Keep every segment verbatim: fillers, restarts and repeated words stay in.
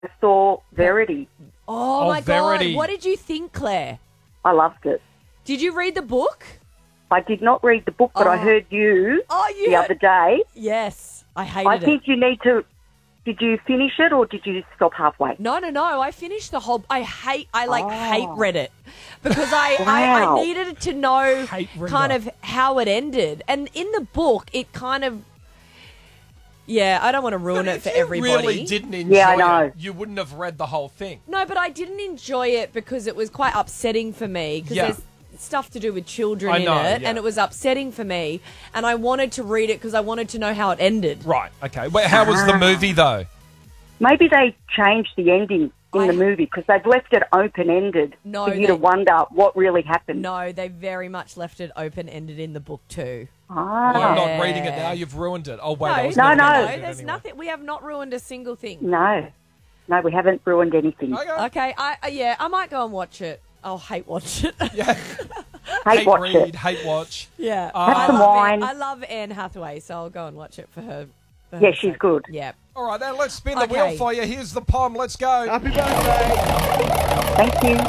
I saw Verity. Oh, Oh, my Verity. God. What did you think, Claire? I loved it. Did you read the book? I did not read the book, but I Oh. heard you Oh, you the heard- other day. Yes. I hated I it. think you need to... Did you finish it or did you stop halfway? No, no, no. I finished the whole. I hate. I like Oh. hate Reddit because I, I I Wow. needed to know Hate Reddit. kind of how it ended, and in the book it kind of. Yeah, I don't want to ruin But it if for you everybody. really didn't enjoy Yeah, I know. it, you wouldn't have read the whole thing. No, but I didn't enjoy it because it was quite upsetting for me because Yeah. there's stuff to do with children I in know, it, yeah. and it was upsetting for me, and I wanted to read it because I wanted to know how it ended. Right, okay. Well, how was the movie, though? Maybe they changed the ending in I- the movie because they've left it open-ended No, for you they- to wonder what really happened. No, they very much left it open-ended in the book too. Ah. Well, I'm Yeah. not reading it now. You've ruined it. Oh, wait. No, I was No, never no. gonna no, read it there's anyway. nothing. We have not ruined a single thing. No. No, we haven't ruined anything. Okay. Okay, I uh, yeah, I might go and watch it. I'll hate watch it. Yeah. Hate, hate watch read, it. hate watch. yeah, Have I some love wine. Anne- I love Anne Hathaway, so I'll go and watch it for her. for Yeah, her she's sake. good. Yeah. All right, then let's spin the Okay. wheel for you. Here's the pom. Let's go. Happy birthday. Thank you.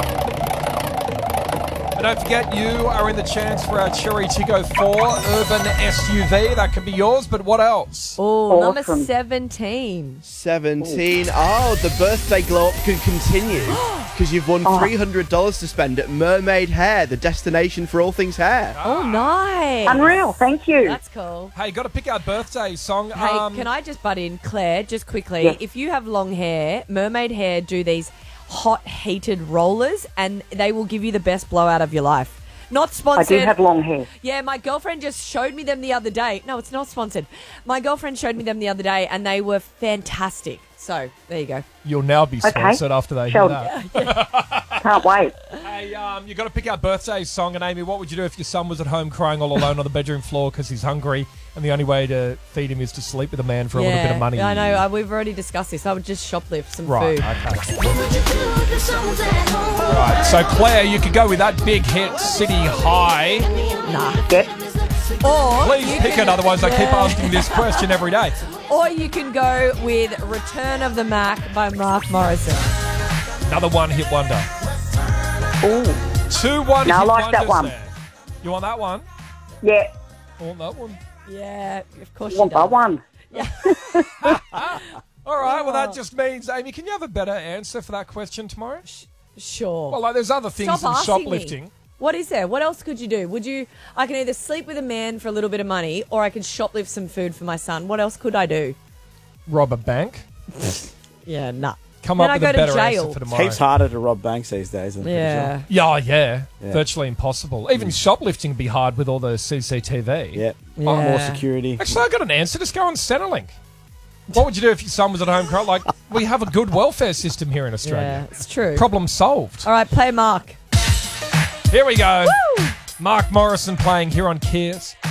And don't forget, you are in the chance for our Cherry Tico four Urban S U V. That could be yours, but what else? Oh, number Awesome. seventeen. seventeen. Oh, the birthday glow up can continue because you've won three hundred dollars to spend at Mermaid Hair, the destination for all things hair. Oh, nice. Unreal. Thank you. That's cool. Hey, got to pick our birthday song. Hey, um, can I just butt in, Claire, just quickly? Yes. If you have long hair, Mermaid Hair do these hot heated rollers, and they will give you the best blowout of your life. Not I sponsored. do have long hair. Yeah, my girlfriend just showed me them the other day. No, it's not sponsored. My girlfriend showed me them the other day, and they were fantastic. So, there you go. You'll now be Okay. sponsored after they Shall- hear that. Can't wait. Hey, um, you got to pick our birthday song. And Amy, what would you do if your son was at home crying all alone on the bedroom floor because he's hungry, and the only way to feed him is to sleep with a man for a little bit of money? I know. uh, We've already discussed this. I would just shoplift some Right. food. Okay. Right. So Claire, you could go with that big hit, City High. Nah. Yep. Or Please you pick can- it, otherwise I keep Yeah. asking this question every day. Or you can go with Return of the Mac by Mark Morrison. Another one-hit wonder. Ooh. Two one-hit No, I like that wonders one. there. You want that one? Yeah. I want that one. Yeah, of course you Want do. that one? All right. Well, Oh. that just means, Amy, can you have a better answer for that question tomorrow? Sure. Well, like, there's other things Stop than asking shoplifting. me. What is there? What else could you do? Would you? I can either sleep with a man for a little bit of money, or I could shoplift some food for my son. What else could I do? Rob a bank. Yeah, nah. Come Then up I with go a to better jail. answer for tomorrow. Heaps harder to rob banks these days. I'm pretty Yeah. sure. Yeah, oh, yeah. Yeah. Virtually impossible. Even shoplifting would be hard with all the C C T V. Yeah. Yeah. More security. Actually, I got an answer. Just go on Centrelink. What would you do if your son was at home crying? Like, we have a good welfare system here in Yeah, Australia. it's true. Problem solved. All right, play Mark. Here we go. Mark Morrison playing here on Kiss.